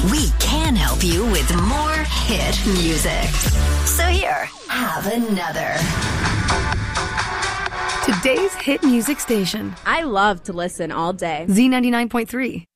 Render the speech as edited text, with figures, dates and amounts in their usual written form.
we can help you with more hit music. So here, have another. Today's hit music station. I love to listen all day. Z99.3.